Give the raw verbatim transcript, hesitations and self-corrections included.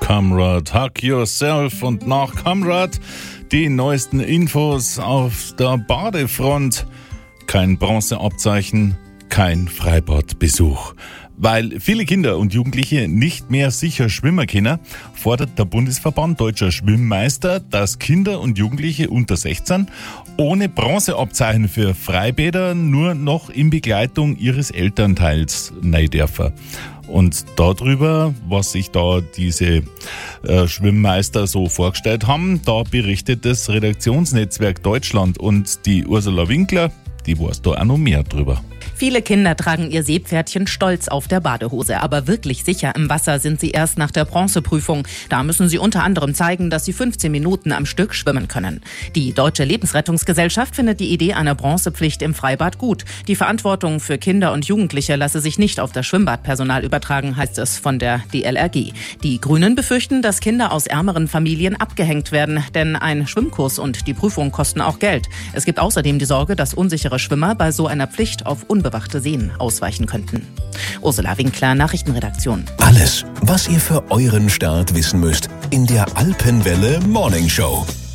Comrade, Hug Yourself. Und nach Comrade die neuesten Infos auf der Badefront. Kein Bronzeabzeichen, kein Freibadbesuch. Weil viele Kinder und Jugendliche nicht mehr sicher schwimmen können, fordert der Bundesverband Deutscher Schwimmmeister, dass Kinder und Jugendliche unter sechzehn ohne Bronzeabzeichen für Freibäder nur noch in Begleitung ihres Elternteils rein dürfen. Und darüber, was sich da diese äh, Schwimmmeister so vorgestellt haben, da berichtet das Redaktionsnetzwerk Deutschland und die Ursula Winkler, die weiß da auch noch mehr drüber. Viele Kinder tragen ihr Seepferdchen stolz auf der Badehose, aber wirklich sicher im Wasser sind sie erst nach der Bronzeprüfung. Da müssen sie unter anderem zeigen, dass sie fünfzehn Minuten am Stück schwimmen können. Die Deutsche Lebensrettungsgesellschaft findet die Idee einer Bronzepflicht im Freibad gut. Die Verantwortung für Kinder und Jugendliche lasse sich nicht auf das Schwimmbadpersonal übertragen, heißt es von der D L R G. Die Grünen befürchten, dass Kinder aus ärmeren Familien abgehängt werden, denn ein Schwimmkurs und die Prüfung kosten auch Geld. Es gibt außerdem die Sorge, dass unsichere Schwimmer bei so einer Pflicht auf unbewachte Seen ausweichen könnten. Ursula Winkler, Nachrichtenredaktion. Alles, was ihr für euren Start wissen müsst, in der Alpenwelle Morning Show.